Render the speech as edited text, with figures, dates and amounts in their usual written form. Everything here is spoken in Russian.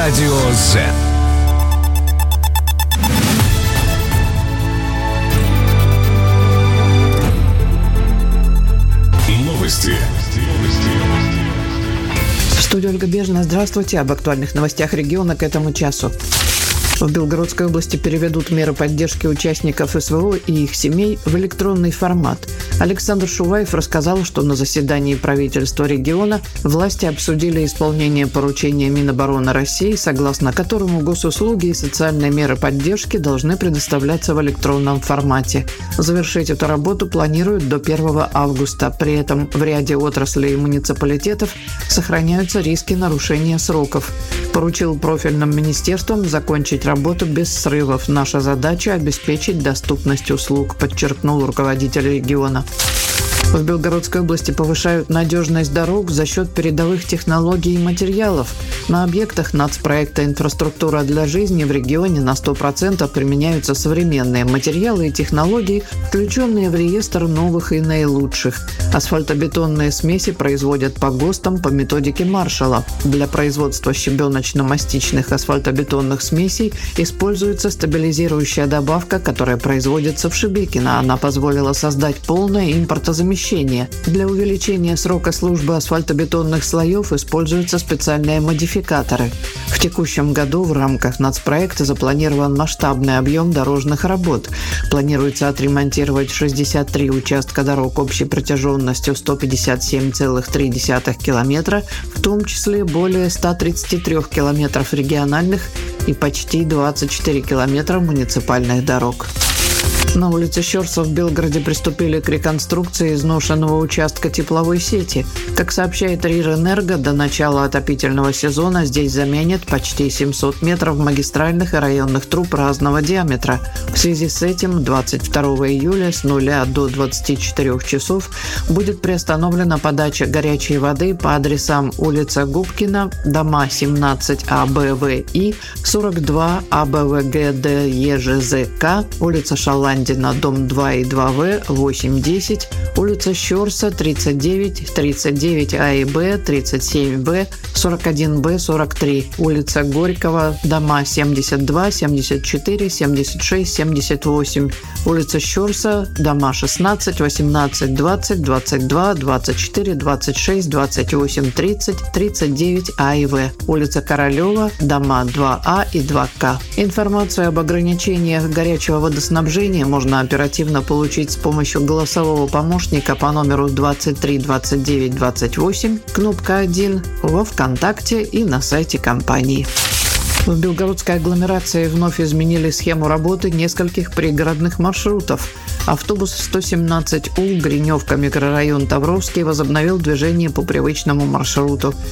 Радио Z. Новости. В студии Ольга Бежина. Здравствуйте. Об актуальных новостях региона к этому часу. В Белгородской области переведут меры поддержки участников СВО и их семей в электронный формат. Александр Шуваев рассказал, что на заседании правительства региона власти обсудили исполнение поручения Минобороны России, согласно которому госуслуги и социальные меры поддержки должны предоставляться в электронном формате. Завершить эту работу планируют до 1 августа. При этом в ряде отраслей и муниципалитетов сохраняются риски нарушения сроков. Поручил профильным министерствам закончить работу без срывов. Наша задача – обеспечить доступность услуг, подчеркнул руководитель региона. В Белгородской области повышают надежность дорог за счет передовых технологий и материалов. На объектах нацпроекта «Инфраструктура для жизни» в регионе на 100% применяются современные материалы и технологии, включенные в реестр новых и наилучших. Асфальтобетонные смеси производят по ГОСТам по методике Маршалла. Для производства щебеночно-мастичных асфальтобетонных смесей используется стабилизирующая добавка, которая производится в Шебекино. Она позволила создать полное импортозамещение. Для увеличения срока службы асфальтобетонных слоев используются специальные модификаторы. В текущем году в рамках нацпроекта запланирован масштабный объем дорожных работ. Планируется отремонтировать 63 участка дорог общей протяженностью 157,3 километра, в том числе более 133 километров региональных и почти 24 километра муниципальных дорог. На улице Щорса в Белгороде приступили к реконструкции изношенного участка тепловой сети. Как сообщает РИР-Энерго, до начала отопительного сезона здесь заменят почти 700 метров магистральных и районных труб разного диаметра. В связи с этим 22 июля с 0 до 24 часов будет приостановлена подача горячей воды по адресам улица Губкина, дома 17 АБВИ, 42 АБВГД ЕЖЗК, улица Шаландина, дом 2 и 2В, 8-10, улица Щорса, 39, 39 А и Б, 37Б, 41Б, 43, улица Горького, дома 72, 74, 76, 78, улица Щорса, дома 16, 18, 20, 22, 24, 26, 28, 30, 39 А и В, улица Королева, дома 2А и 2К. Информацию об ограничениях горячего водоснабжения можно оперативно получить с помощью голосового помощника по номеру 23 29 28, кнопка 1, во ВКонтакте и на сайте компании. В Белгородской агломерации вновь изменили схему работы нескольких пригородных маршрутов. Автобус 117У Гриневка, микрорайон Тавровский, возобновил движение по привычному маршруту.